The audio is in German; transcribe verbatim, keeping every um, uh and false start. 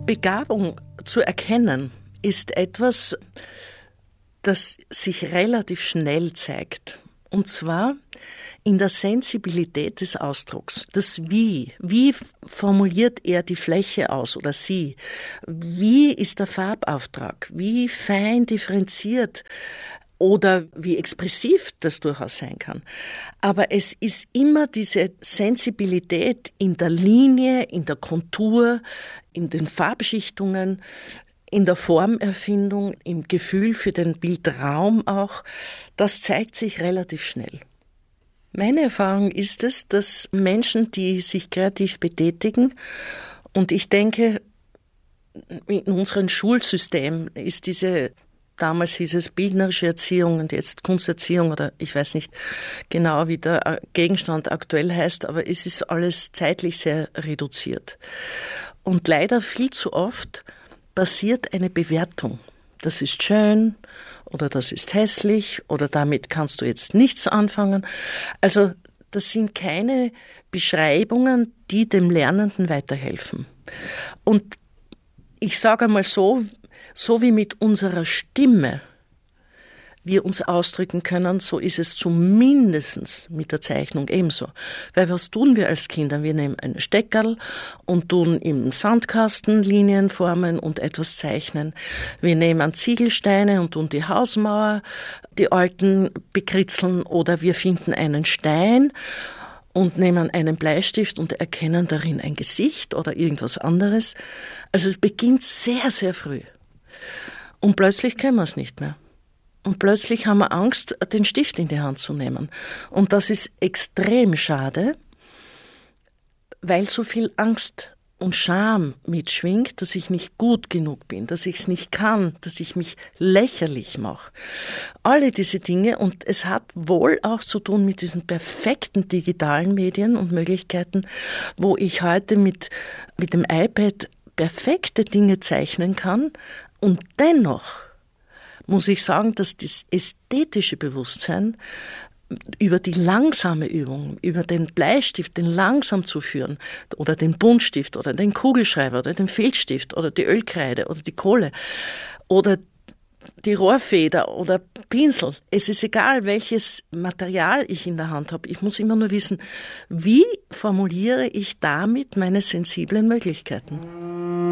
Begabung zu erkennen ist etwas, das sich relativ schnell zeigt. Und zwar in der Sensibilität des Ausdrucks. Das Wie. Wie formuliert er die Fläche aus oder sie? Wie ist der Farbauftrag? Wie fein differenziert oder wie expressiv das durchaus sein kann. Aber es ist immer diese Sensibilität in der Linie, in der Kontur, in den Farbschichtungen, in der Formerfindung, im Gefühl für den Bildraum auch. Das zeigt sich relativ schnell. Meine Erfahrung ist es, dass Menschen, die sich kreativ betätigen, und ich denke, in unserem Schulsystem ist diese, damals hieß es bildnerische Erziehung und jetzt Kunsterziehung oder ich weiß nicht genau, wie der Gegenstand aktuell heißt, aber es ist alles zeitlich sehr reduziert. Und leider viel zu oft passiert eine Bewertung. Das ist schön oder das ist hässlich oder damit kannst du jetzt nichts anfangen. Also das sind keine Beschreibungen, die dem Lernenden weiterhelfen. Und ich sage einmal so, so wie mit unserer Stimme wir uns ausdrücken können, so ist es zumindest mit der Zeichnung ebenso. Weil was tun wir als Kinder? Wir nehmen einen Steckerl und tun im Sandkasten Linien formen und etwas zeichnen. Wir nehmen Ziegelsteine und tun die Hausmauer, die alten bekritzeln, oder wir finden einen Stein und nehmen einen Bleistift und erkennen darin ein Gesicht oder irgendwas anderes. Also es beginnt sehr, sehr früh. Und plötzlich können wir es nicht mehr. Und plötzlich haben wir Angst, den Stift in die Hand zu nehmen. Und das ist extrem schade, weil so viel Angst und Scham mitschwingt, dass ich nicht gut genug bin, dass ich es nicht kann, dass ich mich lächerlich mache. Alle diese Dinge, und es hat wohl auch zu tun mit diesen perfekten digitalen Medien und Möglichkeiten, wo ich heute mit, mit dem iPad perfekte Dinge zeichnen kann, und dennoch muss ich sagen, dass das ästhetische Bewusstsein über die langsame Übung, über den Bleistift, den langsam zu führen, oder den Buntstift oder den Kugelschreiber oder den Filzstift oder die Ölkreide oder die Kohle oder die Rohrfeder oder Pinsel. Es ist egal, welches Material ich in der Hand habe. Ich muss immer nur wissen, wie formuliere ich damit meine sensiblen Möglichkeiten.